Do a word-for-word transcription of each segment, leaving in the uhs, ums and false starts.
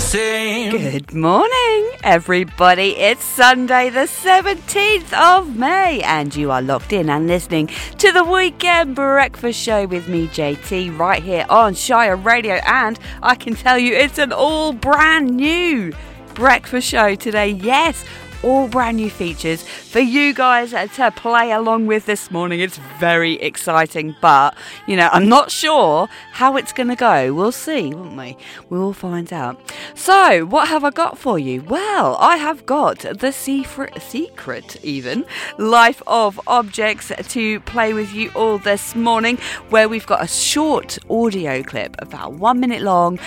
same. Good morning, everybody. It's Sunday, the seventeenth of May, and you are locked in and listening to the Weekend Breakfast Show with me, J T, right here on Shire Radio. And I can tell you, it's an all brand new breakfast show today. Yes, all brand new features for you guys to play along with this morning. It's very exciting, but, you know, I'm not sure how it's going to go. We'll see, won't we? We'll find out. So, what have I got for you? Well, I have got the secret, secret even, Life of Objects to play with you all this morning, where we've got a short audio clip, about one minute long,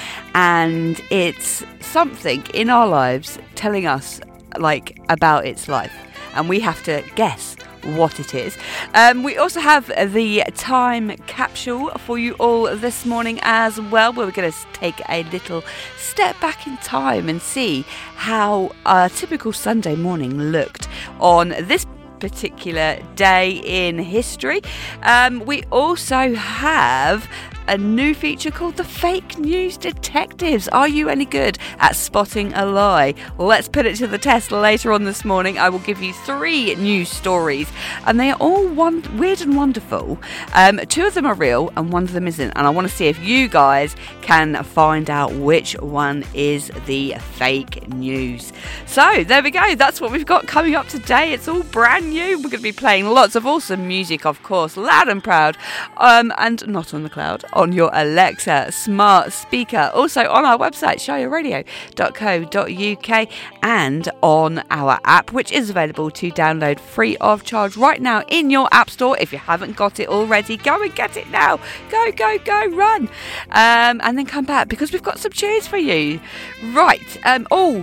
and it's something in our lives telling us like about its life, and we have to guess what it is. Um, we also have the time capsule for you all this morning as well, where we're going to take a little step back in time and see how a typical Sunday morning looked on this particular day in history. Um, we also have a new feature called the Fake News Detectives. Are you any good at spotting a lie? Let's put it to the test later on this morning. I will give you three news stories, and they are all one, weird and wonderful. Um, two of them are real and one of them isn't, and I want to see if you guys can find out which one is the fake news. So there we go. That's what we've got coming up today. It's all brand new. We're going to be playing lots of awesome music, of course, loud and proud, um, and not on the cloud, on your Alexa smart speaker, also on our website shire radio dot co dot uk, and on our app, which is available to download free of charge right now in your app store. If you haven't got it already, go and get it now. Go, go, go, run. Um, and then come back, because we've got some tunes for you. Right. Um, oh,